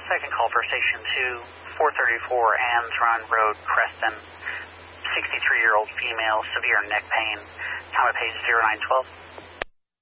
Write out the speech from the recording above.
second call for Station 2, 434 Anns Run Road, Creston. 63-year-old female, severe neck pain. Time of page 0912.